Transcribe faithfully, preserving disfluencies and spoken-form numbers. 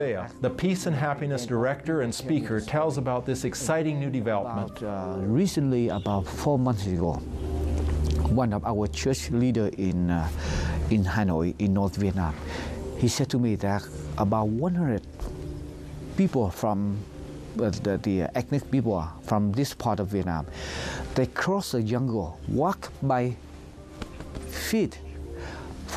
The Peace and Happiness Director and speaker tells about this exciting new development. About, uh, recently, about four months ago, one of our church leader in, uh, in Hanoi, in North Vietnam, he said to me that about one hundred people from uh, the, the ethnic people from this part of Vietnam, they cross the jungle, walk by feet